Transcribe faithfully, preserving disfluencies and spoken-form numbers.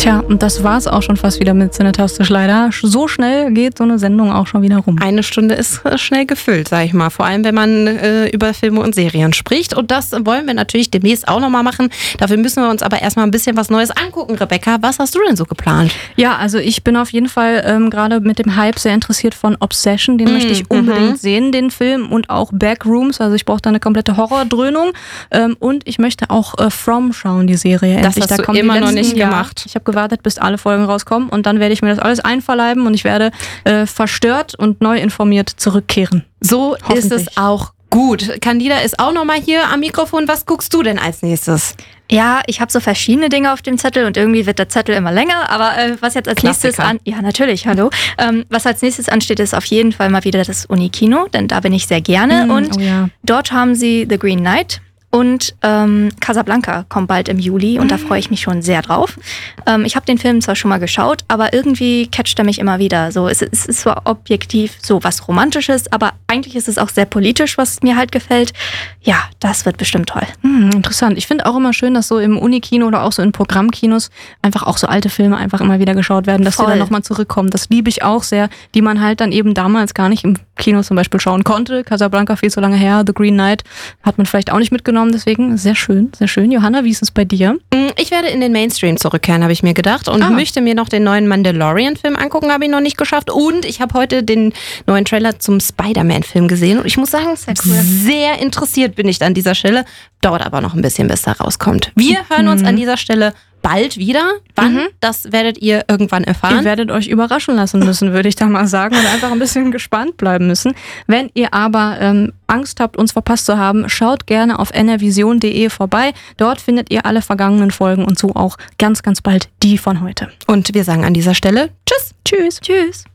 Tja, und das war's auch schon fast wieder mit Cinetastisch leider. So schnell geht so eine Sendung auch schon wieder rum. Eine Stunde ist schnell gefüllt, sag ich mal. Vor allem, wenn man äh, über Filme und Serien spricht. Und das wollen wir natürlich demnächst auch nochmal machen. Dafür müssen wir uns aber erstmal ein bisschen was Neues angucken. Rebecca, was hast du denn so geplant? Ja, also ich bin auf jeden Fall ähm, gerade mit dem Hype sehr interessiert von Obsession. Den mm, möchte ich unbedingt mm-hmm. sehen, den Film. Und auch Backrooms. Also ich brauche da eine komplette Horrordröhnung. Ähm, und ich möchte auch äh, From schauen, die Serie. Das Endlich. hast da du immer noch nicht Jahr. gemacht. Ich habe gewartet, bis alle Folgen rauskommen. Und dann werde ich mir das alles einverleiben. Und ich werde äh, verstört und neu informiert zurückkehren. So ist es auch gut. Candida ist auch nochmal hier am Mikrofon. Was guckst du denn als nächstes? Ja, ich habe so verschiedene Dinge auf dem Zettel und irgendwie wird der Zettel immer länger. Aber äh, was jetzt als Klassiker. nächstes an... Ja, natürlich, hallo. Ähm, was als nächstes ansteht, ist auf jeden Fall mal wieder das Unikino, denn da bin ich sehr gerne. Mm, und oh ja. dort haben sie The Green Knight. Und ähm, Casablanca kommt bald im Juli und da freue ich mich schon sehr drauf. Ähm, ich habe den Film zwar schon mal geschaut, aber irgendwie catcht er mich immer wieder. So, es, es ist zwar objektiv so was Romantisches, aber eigentlich ist es auch sehr politisch, was mir halt gefällt. Ja, das wird bestimmt toll. Hm, interessant. Ich finde auch immer schön, dass so im Unikino oder auch so in Programmkinos einfach auch so alte Filme einfach immer wieder geschaut werden, dass Voll. die dann nochmal zurückkommen. Das liebe ich auch sehr, die man halt dann eben damals gar nicht im Kino zum Beispiel schauen konnte. Casablanca viel zu lange her, The Green Knight hat man vielleicht auch nicht mitgenommen. Deswegen sehr schön, sehr schön. Johanna, wie ist es bei dir? Ich werde in den Mainstream zurückkehren, habe ich mir gedacht. Und ah. möchte mir noch den neuen Mandalorian-Film angucken, habe ich noch nicht geschafft. Und ich habe heute den neuen Trailer zum Spider-Man-Film gesehen. Und ich muss sagen, sehr, cool. sehr interessiert bin ich an dieser Stelle. Dauert aber noch ein bisschen, bis da rauskommt. Wir hören uns mhm. an dieser Stelle bald wieder. Wann? Mhm. Das werdet ihr irgendwann erfahren. Ihr werdet euch überraschen lassen müssen, würde ich da mal sagen. Und einfach ein bisschen gespannt bleiben müssen. Wenn ihr aber ähm, Angst habt, uns verpasst zu haben, schaut gerne auf n r vision punkt d e vorbei. Dort findet ihr alle vergangenen Folgen und so auch ganz, ganz bald die von heute. Und wir sagen an dieser Stelle Tschüss. Tschüss. Tschüss.